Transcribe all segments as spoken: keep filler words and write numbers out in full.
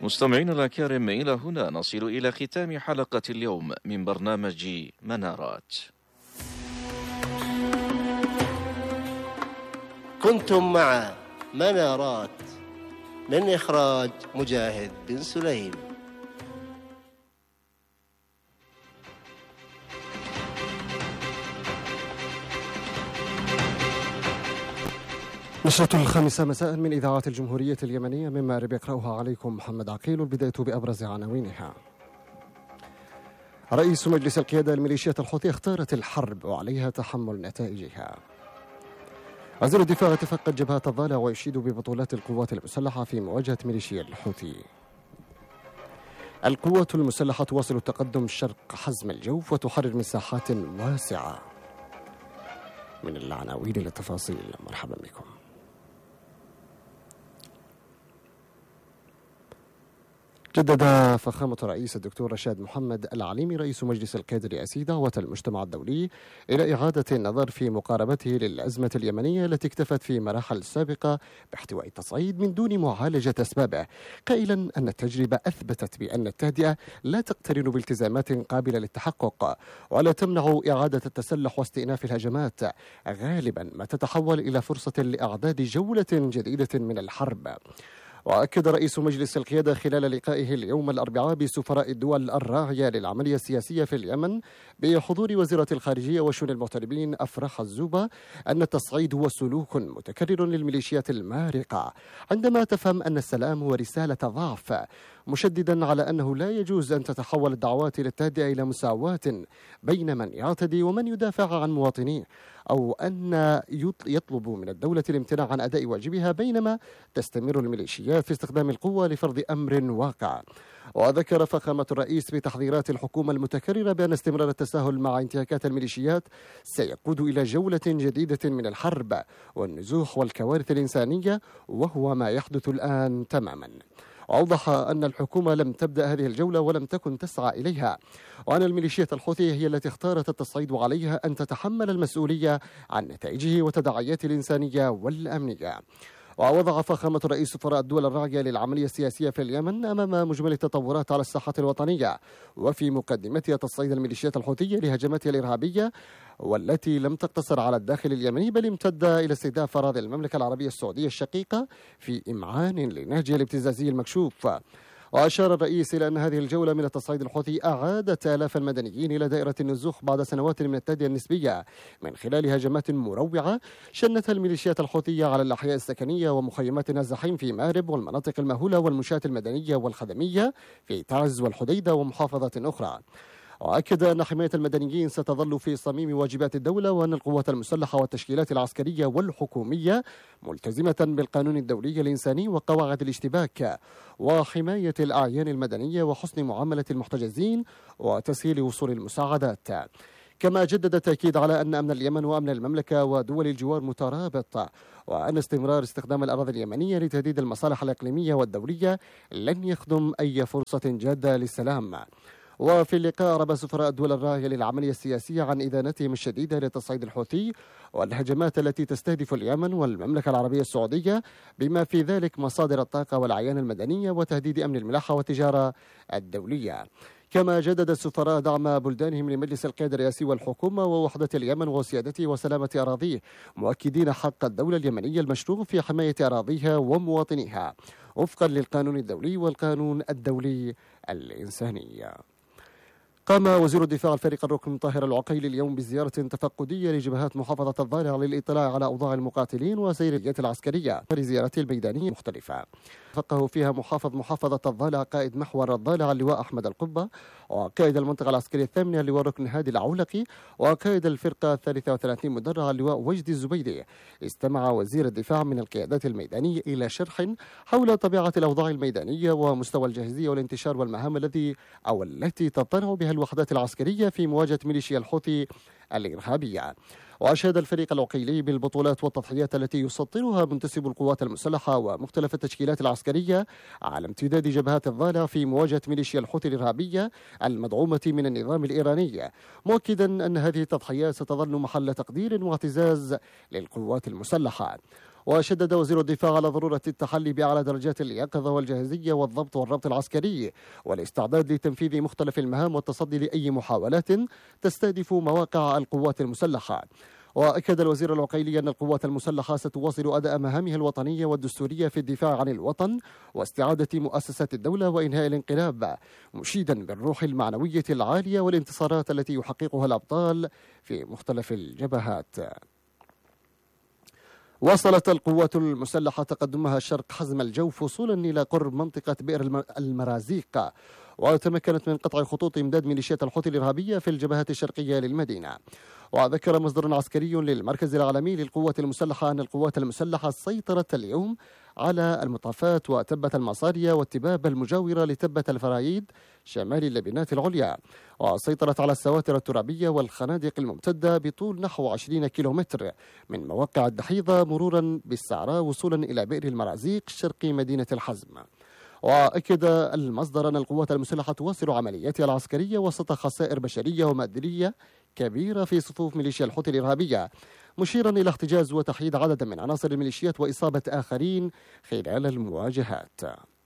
مستمعينا الأكارم، إلى هنا نصل إلى ختام حلقة اليوم من برنامج منارات. كنتم مع منارات من إخراج مجاهد بن سليم. نشرة الخامسة مساء من إذاعة الجمهورية اليمنية من مأرب، يقرأها عليكم محمد عقيل. البداية بأبرز عناوينها. رئيس مجلس القيادة لميليشيات الحوثي اختارت الحرب وعليها تحمل نتائجها. وزير الدفاع تفقد جبهات الضالع ويشيد ببطولات القوات المسلحة في مواجهة ميليشيا الحوثي. القوات المسلحة تواصل التقدم شرق حزم الجوف وتحرر مساحات واسعة. من العناوين للتفاصيل، مرحبا بكم. جدد فخامة الرئيس الدكتور رشاد محمد العليمي رئيس مجلس القيادة الرئاسي دعوة المجتمع الدولي إلى إعادة النظر في مقاربته للأزمة اليمنية التي اكتفت في مراحل سابقة باحتواء التصعيد من دون معالجة أسبابه، قائلا أن التجربة أثبتت بأن التهدئة لا تقترن بالتزامات قابلة للتحقق ولا تمنع إعادة التسلح واستئناف الهجمات، غالبا ما تتحول إلى فرصة لإعداد جولة جديدة من الحرب. وأكد رئيس مجلس القيادة خلال لقائه اليوم الأربعاء بسفراء الدول الراعية للعملية السياسية في اليمن بحضور وزيرة الخارجية وشؤون المغتربين أفراح الزوبة أن التصعيد هو سلوك متكرر للميليشيات المارقة عندما تفهم أن السلام هو رسالة ضعف، مشددا على أنه لا يجوز أن تتحول الدعوات للتهدئة إلى مساواة بين من يعتدي ومن يدافع عن مواطنيه، أو أن يطلب من الدولة الامتناع عن أداء واجبها بينما تستمر الميليشيات في استخدام القوة لفرض أمر واقع. وذكر فخامة الرئيس بتحذيرات الحكومة المتكررة بأن استمرار التساهل مع انتهاكات الميليشيات سيقود إلى جولة جديدة من الحرب والنزوح والكوارث الإنسانية، وهو ما يحدث الآن تماما. وأوضح أن الحكومة لم تبدأ هذه الجولة ولم تكن تسعى إليها، وأن الميليشيات الحوثية هي التي اختارت التصعيد وعليها أن تتحمل المسؤولية عن نتائجه وتداعياته الإنسانية والأمنية. ووضع فخامة رئيس سفراء الدول الراعية للعملية السياسية في اليمن أمام مجمل التطورات على الساحة الوطنية وفي مقدمتها تصعيد الميليشيات الحوثية لهجماتها الإرهابية، والتي لم تقتصر على الداخل اليمني بل امتد إلى استهداف أراضي المملكة العربية السعودية الشقيقة في إمعان لنهجها الابتزازي المكشوف. وأشار الرئيس إلى أن هذه الجولة من التصعيد الحوثي أعادت آلاف المدنيين إلى دائرة النزوح بعد سنوات من التهدئة النسبية من خلال هجمات مروعة شنتها الميليشيات الحوثية على الأحياء السكنية ومخيمات الزحيم في مأرب والمناطق المهولة والمنشآت المدنية والخدمية في تعز والحديدة ومحافظات أخرى. وأكد أن حماية المدنيين ستظل في صميم واجبات الدولة، وأن القوات المسلحة والتشكيلات العسكرية والحكومية ملتزمة بالقانون الدولي الإنساني وقواعد الاشتباك وحماية الأعيان المدنية وحسن معاملة المحتجزين وتسهيل وصول المساعدات. كما جدد التأكيد على أن أمن اليمن وأمن المملكة ودول الجوار مترابط، وأن استمرار استخدام الأراضي اليمنية لتهديد المصالح الإقليمية والدولية لن يخدم أي فرصة جادة للسلام. وفي اللقاء ربى سفراء الدول الراعية للعملية السياسية عن إدانتهم الشديدة للتصعيد الحوثي والهجمات التي تستهدف اليمن والمملكة العربية السعودية بما في ذلك مصادر الطاقة والأعيان المدنية وتهديد أمن الملاحة والتجارة الدولية. كما جدد السفراء دعم بلدانهم لمجلس القيادة الرئاسي والحكومة ووحدة اليمن وسيادته وسلامة أراضيه، مؤكدين حق الدولة اليمنية المشروع في حماية أراضيها ومواطنيها وفقا للقانون الدولي والقانون الدولي الإنساني. قام وزير الدفاع الفريق الركن طاهر العقيلي اليوم بزيارة تفقدية لجبهات محافظة الضالع للإطلاع على أوضاع المقاتلين وسيريات العسكرية في زيارته الميدانية مختلفة. فقه فيها محافظ محافظة الضالع قائد محور الضالع اللواء أحمد القبة، وقائد المنطقة العسكرية الثامنة اللواء ركن هادي العولقي، وقائد الفرقة الثالثة وثلاثين مدرعة اللواء وجدي الزبيدي. استمع وزير الدفاع من القيادات الميدانية إلى شرح حول طبيعة الأوضاع الميدانية ومستوى الجاهزية والانتشار والمهام الذي أو التي تطلع بها الوحدات العسكرية في مواجهة ميليشيا الحوثي الإرهابية. وأشاد الفريق العقيلي بالبطولات والتضحيات التي يسطرها منتسب القوات المسلحة ومختلف التشكيلات العسكرية على امتداد جبهات الضالع في مواجهة ميليشيا الحوثي الإرهابية المدعومة من النظام الإيراني، مؤكدا أن هذه التضحيات ستظل محل تقدير واعتزاز للقوات المسلحة. وشدد وزير الدفاع على ضرورة التحلي بأعلى درجات اليقظة والجاهزية والضبط والربط العسكري والاستعداد لتنفيذ مختلف المهام والتصدي لأي محاولات تستهدف مواقع القوات المسلحة. وأكد الوزير العقيلي أن القوات المسلحة ستواصل أداء مهامها الوطنية والدستورية في الدفاع عن الوطن واستعادة مؤسسات الدولة وإنهاء الانقلاب، مشيدا بالروح المعنوية العالية والانتصارات التي يحققها الأبطال في مختلف الجبهات. واصلت القوات المسلحة تقدمها شرق حزم الجوف وصولا إلى قرب منطقة بئر المرازيق، وتمكنت من قطع خطوط إمداد ميليشيات الحوثي الإرهابية في الجبهات الشرقية للمدينة. وذكر مصدر عسكري للمركز العالمي للقوات المسلحة أن القوات المسلحة سيطرت اليوم على المطافات وتبة المصارية والتباب المجاورة لتبة الفرايد شمال اللبنات العليا، وسيطرت على السواتر الترابية والخنادق الممتدة بطول نحو عشرين كيلومتر من مواقع الدحيضة مرورا بالسعراء وصولا إلى بئر المرازيق شرقي مدينة الحزم. وأكد المصدر أن القوات المسلحة تواصل عملياتها العسكرية وسط خسائر بشرية ومادية كبيرة في صفوف ميليشيا الحوثي الإرهابية، مشيرا إلى احتجاز وتحييد عدد من عناصر الميليشيات وإصابة آخرين خلال المواجهات.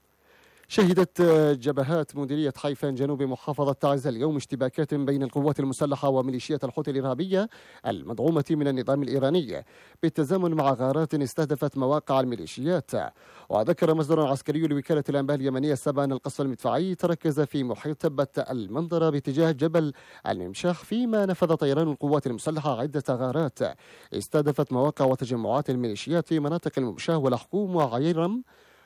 شهدت جبهات مديرية حيفا جنوب محافظة تعز اليوم اشتباكات بين القوات المسلحة وميليشيات الحوثي الإرهابية المدعومة من النظام الإيراني بالتزامن مع غارات استهدفت مواقع الميليشيات. وذكر مصدر عسكري لوكالة الأنباء اليمنية السابعة أن القصف المدفعي تركز في محيط تبة المنظرة باتجاه جبل الممشاخ، فيما نفذ طيران القوات المسلحة عدة غارات استهدفت مواقع وتجمعات الميليشيات في مناطق الممشاه والحكوم وعيرم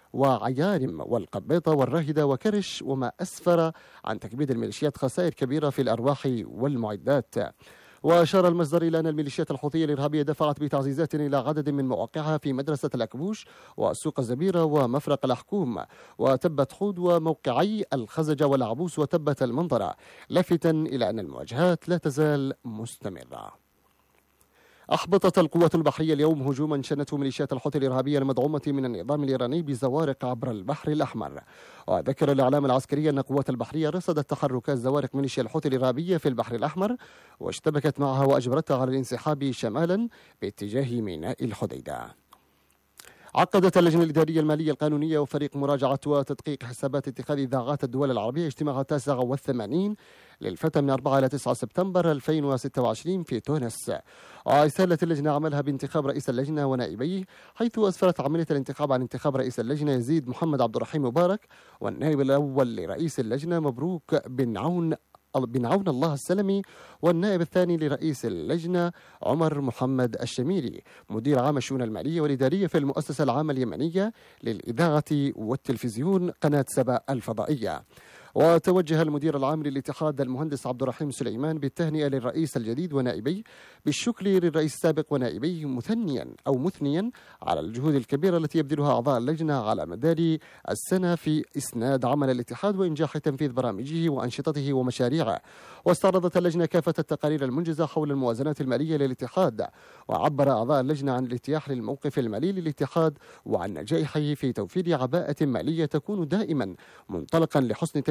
وعيارم والقبيطة والراهدة وكرش، وما أسفر عن تكبيد الميليشيات خسائر كبيرة في الأرواح والمعدات. وأشار المصدر إلى أن الميليشيات الحوثية الإرهابية دفعت بتعزيزات إلى عدد من مواقعها في مدرسة الأكبوش وسوق الزبيرة ومفرق الحكوم وتبت حود وموقعي الخزجة والعبوس وتبة المنظرة، لافتا إلى أن المواجهات لا تزال مستمرة. أحبطت القوات البحرية اليوم هجوما شنته ميليشيات الحوثي الإرهابية المدعومة من النظام الإيراني بزوارق عبر البحر الأحمر. وذكر الإعلام العسكري أن القوات البحرية رصدت تحركات زوارق ميليشيا الحوثي الإرهابية في البحر الأحمر واشتبكت معها وأجبرتها على الانسحاب شمالا باتجاه ميناء الحديدة. عقدت اللجنة الإدارية المالية القانونية وفريق مراجعة وتدقيق حسابات اتخاذ إذاعات الدول العربية اجتماعها التاسع والثمانين للفترة من أربعة إلى تسعة سبتمبر ألفين وستة وعشرين في تونس. وأسالت اللجنة عملها بانتخاب رئيس اللجنة ونائبيه، حيث أسفرت عملية الانتخاب عن انتخاب رئيس اللجنة يزيد محمد عبد الرحيم مبارك، والنائب الأول لرئيس اللجنة مبروك بن عون بن عون الله السلمي، والنائب الثاني لرئيس اللجنة عمر محمد الشميري، مدير عام الشؤون المالية والإدارية في المؤسسة العامة اليمنية للإذاعة والتلفزيون قناة سبا الفضائية. وتوجه المدير العام للاتحاد المهندس عبد الرحيم سليمان بالتهنئة للرئيس الجديد ونائبيه، بالشكر للرئيس السابق ونائبيه، مثنيا أو مثنيا على الجهود الكبيرة التي يبذلها أعضاء اللجنة على مدار السنة في إسناد عمل الاتحاد وإنجاح تنفيذ برامجه وأنشطته ومشاريعه. واستعرضت اللجنة كافة التقارير المنجزة حول الموازنات المالية للاتحاد، وعبر أعضاء اللجنة عن الارتياح للموقف المالي للاتحاد وعن نجاحه في توفير عباءة مالية تكون دائما منطلقا لحسن